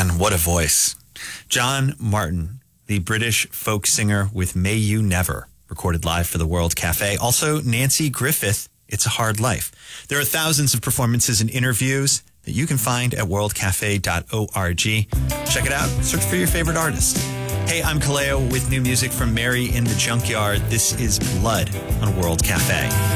Man, what a voice. John Martin, the British folk singer with May You Never, recorded live for the World Cafe. Also, Nancy Griffith, It's a Hard Life. There are thousands of performances and interviews that you can find at worldcafe.org. Check it out. Search for your favorite artist. Hey, I'm Kaleo with new music from Mary in the Junkyard. This is Blood on World Cafe.